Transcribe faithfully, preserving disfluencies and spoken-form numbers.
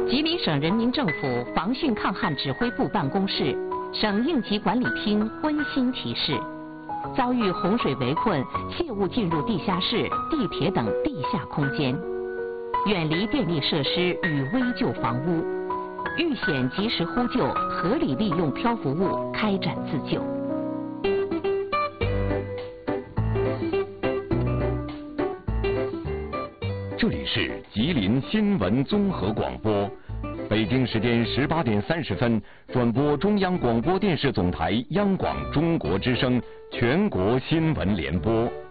吉林省人民政府防汛抗旱指挥部办公室、省应急管理厅温馨提示：遭遇洪水围困，切勿进入地下室、地铁等地下空间，远离电力设施与危旧房屋，遇险及时呼救，合理利用漂浮物开展自救。 这里是吉林新闻综合广播，北京时间十八点三十分转播中央广播电视总台央广中国之声全国新闻联播。